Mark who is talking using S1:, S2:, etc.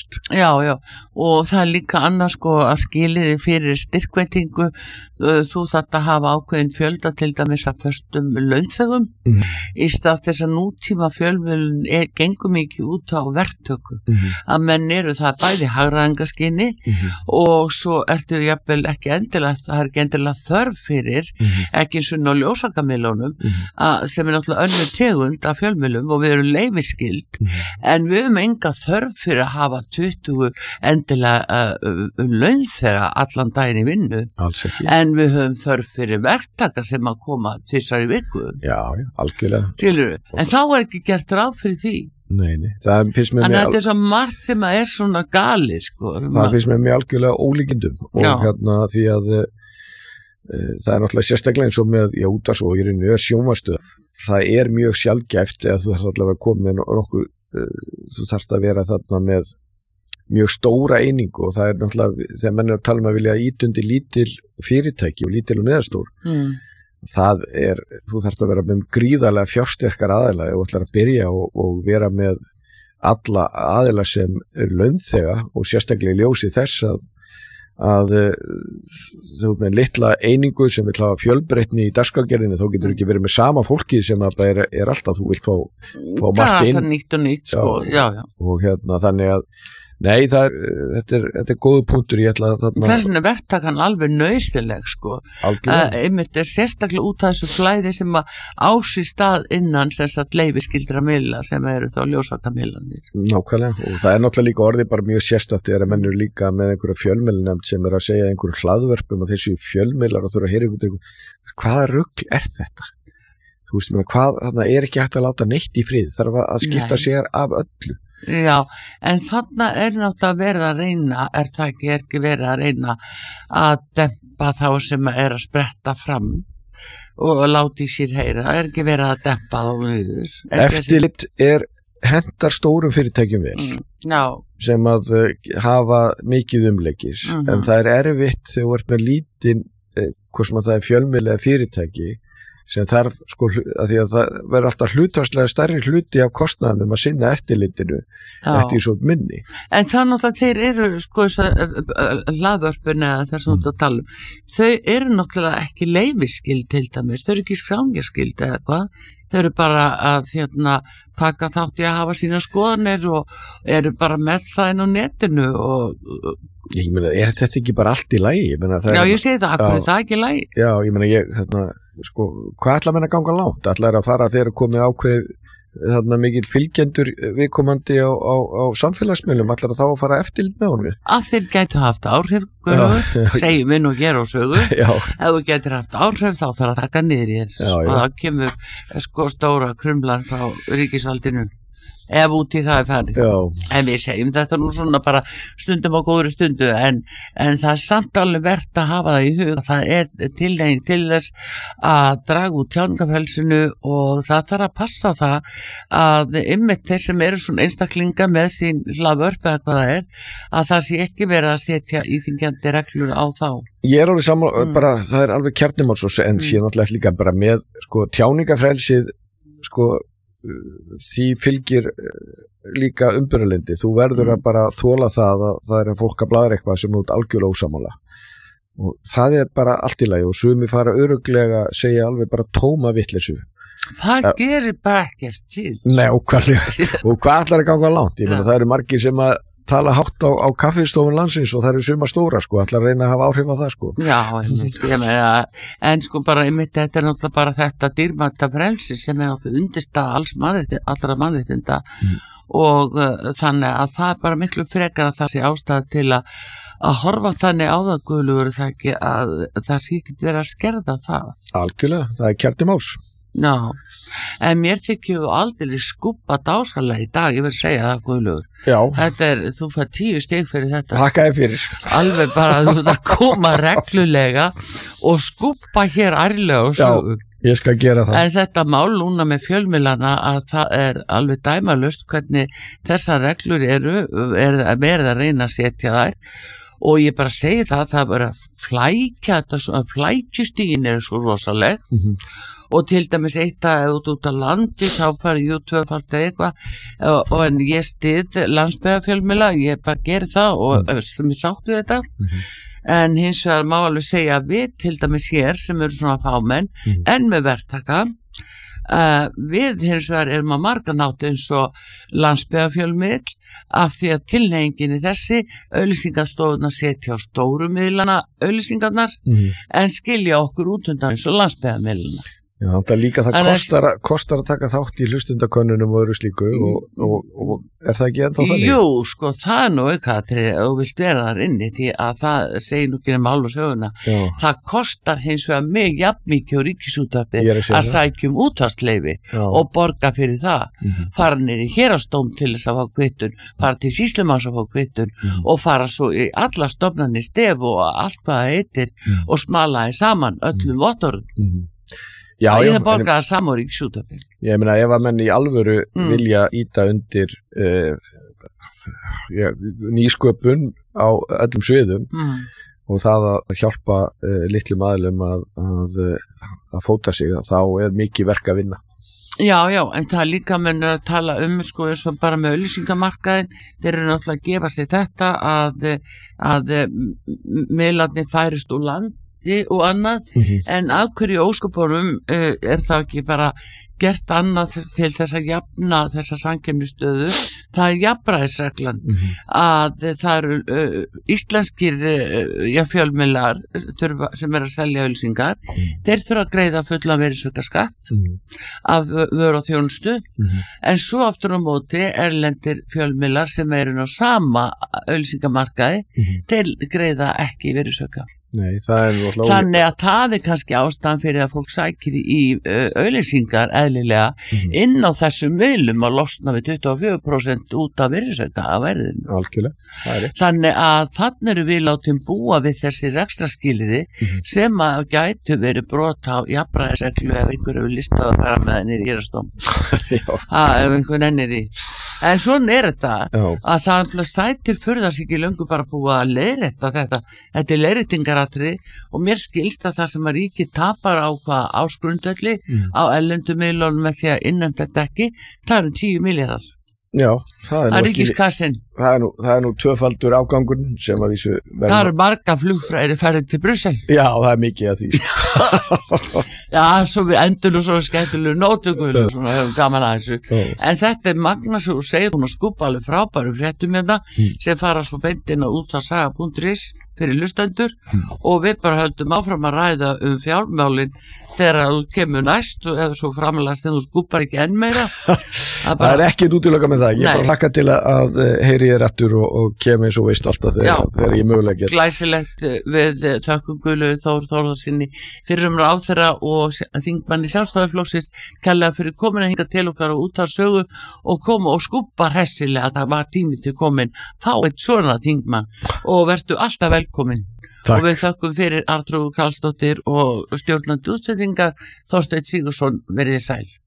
S1: gert.
S2: Já, og það líka annars sko að skilyrði fyrir styrkveitingu, þú þarft að hafa ákveðin fjölda til dæmis að föstum launþegum í stað þess að nútíma fjölmiðlun gengur mikið út á verktöku, að menn eru það bæði hagræðingarskyni og svo ertu jafnvel ekki endilega, það er ekki endilega þörf fyrir, ekki eins og á ljósakamilunum, sem er náttúrulega önnur tegund af fjölmiðlum og við erum leyfisskyld, en við höfum enga þörf fyrir að hafa 20 endilega launþega allan daginn í vinnu.
S1: Alls ekki.
S2: En við höfum þörf fyrir verktaka sem að koma 2 í viku.
S1: Já, algjörlega.
S2: Skilurðu? En þá er ekki gert ráð fyrir því.
S1: Nei, það finnst mér
S2: þannig að þetta er svo margt sem að er svona gali, sko.
S1: Það finnst mér mjög algjörlega ólíkindum og því að það er náttúrulega sérstaklega eins og með útvarps og í rauninni sjónvarpsstöð. Það er mjög sjaldgæft eða þú þarft allavega að koma með nokkuð, þú þarft að vera þarna með mjög stóra einingu og það er náttúrulega, þegar menn er að tala um að vilja ítundi lítil fyrirtæki og lítil og meðastór, það er, þú þarft að vera með gríðarlega fjársterkar aðila og ætlar að byrja og vera með alla aðila sem er launþega og sérstaklega í ljósi þess að þú með litla einingu sem vil hafa fjölbreytni í dagskrárgerðinni, þá getur ekki verið með sama fólkið sem að er alltaf, þú vilt fá margt inn.
S2: Það er nýtt og nýtt, sko, já.
S1: Og þannig að nei, þetta er góðu punktur, ég ætla að
S2: Þessin er verktakan alveg nauðsynleg, sko. Einmitt er sérstaklega út af þessu flæði sem að ási stað innan leyfisskyldra miðla sem eru þá ljósvakamiðlarnir.
S1: Nákvæmlega, og það er náttúrulega líka orðið bara mjög sérstakt þegar menn eru líka með einhverja fjölmiðlanefnd sem er að segja einhverjum hlaðvörpum og þessu fjölmiðlar og þú eru að heyra hvaða rugl er þetta? Þú veist, þarna er ekki hægt að láta neitt í frið, þarf að skipta sér af öllu.
S2: Já, en þarna er náttúrulega verið að reyna, er ekki verið að reyna að dempa þá sem er að spretta fram og láta í sér heyra, er ekki verið að dempa þá niður.
S1: Eftirlit hentar stórum fyrirtækjum vel, sem að hafa mikið umleggis, en það er erfitt þegar þú ert með lítinn, hvort sem að það er fjölmiðl eða fyrirtæki, sem þarf, sko, að því að það verður alltaf hlutfallslega stærri hluti af kostnaðanum að sinna eftirlitinu eftir svo minni.
S2: En það náttúrulega þeir eru, sko, hlaðvörpun eða þess að það tala þau eru náttúrulega ekki leyfisskyld til dæmis, þau eru ekki skráningarskyld eða hvað, þau eru bara að taka þátt í að hafa sína skoðanir og eru bara með það inn á netinu og
S1: ég meina, er þetta ekki bara allt í lagi?
S2: Já, ég segi það, akkur er það ekki í lagi?
S1: Já, ég meina, sko, hvað ætla menn að ganga langt? Ætla að fara þegar komið ákveð mikil fylgjendur viðkomandi á samfélagsmiðlum, ætla að þá að fara eftirlit með honum við?
S2: Að þeir gætu haft áhrif, segjum við nú hér á sögu, ef þú getur haft áhrif þá þarf að taka niður í þér og það kemur, sko, stóra krumlan frá ríkisvaldinu. Ef út í það er farið. En við segjum þetta nú svona bara stundum á góðri stundu en það er samt alveg verðt að hafa það í huga. Það er tilhenging til þess að draga út tjáningafrelsinu og það þarf að passa það að einmitt þeir sem eru svona einstaklinga með sín hlaðvörp eða hvað það er, að það sé ekki verið að setja íþyngjandi reglur á þá.
S1: Ég er alveg saman, bara það er alveg kjarnimáls en sé náttúrulega líka bara með sko tjáningafrelsið, sko því fylgir líka umbyrðalindi, þú verður að bara þola það að það er að fólk að bladra eitthvað sem út algjörlega ósamála og það er bara allt í lagi og sumi fara örugglega segja alveg bara tóma vitleysu.
S2: Það gerir bara ekkert til.
S1: Nei, og hvað ætlar að ganga langt? Ég meina það eru margir sem að tala hátt á kaffistofun landsins og það eru suma stóra, sko, ætlar að reyna að hafa áhrif á það, sko.
S2: Já, ég meina, en sko bara einmitt, þetta er náttúrulega bara þetta dýrmæta frelsi sem er náttúrulega undirstaða allra mannréttinda og þannig að það er bara miklu frekar að það sé ástæða til að horfa þannig á það Guðlaugur það ekki að það sé ekki verið að skerða það.
S1: Algjörlega, það er kjarnimáls.
S2: Já, en mér þykju aldrei skúpa dásalega í dag, ég vil segja það Guðlaugur.
S1: Já.
S2: Þetta er, þú fær 10 stig fyrir þetta.
S1: Þakka þér fyrir.
S2: Alveg bara þú ert að koma reglulega og skúpa hér ærlega og sögu.
S1: Já, ég skal gera það.
S2: En þetta mál núna með fjölmiðlana að það er alveg dæmalust hvernig þessar reglur er verið að reyna að setja þær og ég bara segi það er bara flækja þetta, flækjustígin er svo rosaleg og til dæmis eitt að út á landi þá farið tvöfalt eitthvað og en ég styð landsbyggðarfjölmiðla, ég bara geri það og sem ég sátt við þetta en hins vegar má alveg segja að við til dæmis hér sem eru svona fámenn en með verktaka við hins vegar erum að margan hátt eins og landsbyggðarfjölmiðl af því að tilhneigingin þessi auglýsingarstofurnar setja á stóru miðlana auglýsingarnar en skilja okkur út undan eins og landsbyggðarmiðlana.
S1: Já, það líka það kostar að taka þátt í hlustendakönnunum og öðru slíku og er það ekki ennþá þannig?
S2: Jú, sko, það er nú aukaðatriði að þú vilt vera þar inni því að það segir nú ekki nema alveg söguna. Það kostar hins vegar mig jafn mikið á Ríkisútvarpið að sækjum útvarpsleyfi og borga fyrir það. Fara niður í héraðsdóm til þess að fá kvittun, fara til sýslumanns að fá kvittun og fara svo í alla stofnanir stef og allt hvað það heitir og smala þið saman öllum vottorðum.
S1: Já,
S2: ég það borgaði saman á Ríkisútvarpið.
S1: Ég meina ef að menn í alvöru vilja íta undir nýsköpun á öllum sviðum og það að hjálpa litlum aðilum að fóta sig, þá er mikið verk að vinna.
S2: Já, en það líka mennur að tala sko eins og bara með auglýsingamarkaðin, þeir eru náttúrulega að gefa sig þetta að miðlarnir færist úr land og annað, en af hverju ósköpunum er það ekki bara gert annað til þess að jafna þessa samkeppnisstöðu, það er jafnræðisreglan að það eru íslenskir fjölmiðlar sem að selja auglýsingar, þeir þurfa að greiða fullan virðisaukaskatt af vöru og þjónustu en svo aftur á móti erlendir fjölmiðlar sem eru á sama auglýsingamarkaði, þeir greiða ekki virðisauka.
S1: Nei,
S2: þannig að það er kannski ástæðan fyrir að fólk sækir í auglýsingar eðlilega inn á þessum miðlum að losna við 24% út af virðisauka af verðinu.
S1: Algjörlega.
S2: Þannig að þannig eru við látum búa við þessi rekstrarskilyrði sem að gætu verið brot á jafnræðisreglu ef einhver hefur listað að fara með henni í héraðsdóm. Ef einhver nennir því. En svona er þetta að það alltaf sætir furðast ekki löngu bara búið að leiðrétta þetta. Þetta er leiðréttingaratriði og mér skilst að það sem að ríkið tapar á hvað áskrundvelli á erlendum miðlunum með því að innheimta þetta ekki, það eru 10 milljarðar.
S1: Já, það er
S2: ríkiskassin.
S1: Það er nú tvöfaldur afgangur sem að vísu
S2: það eru marga flugfræðir ferðið til Brussel.
S1: Já, það er mikið að því.
S2: Já, svo við endur nú svona skemmtilegu nótugul og svona hefum gaman að þessu. En þetta er Magnús og segir hún að skúpa alveg frábæru fréttum hérna sem fara svo beint inn á útvarpssaga.is fyrir hlustendur og við bara höldum áfram að ræða fjármálin þegar þú kemur næst og eða svo framlegast en þú skúpar ekki enn meira.
S1: Það er ekkert útiloka með það. Ég bara hlakka til að heyri ég réttur og kemur eins og veist alltaf þegar ég mögulega get.
S2: Glæsilegt við þökkum Guðlu Þór Þórðarsinni fyrir ráðherra og þingmanni Sjálfstæðisflokksins kærlega fyrir komin að hinga til okkar og út af sögu og koma og skúpa hressilega að það var tími til komin. Fá eitt svona þingmann og vertu alltaf velkomin.
S1: Takk.
S2: Og við þökkum fyrir Arnþrúði Karlsdóttir og stjórnandi útsetningar Þorsteinn Sigurðsson, verið sæl.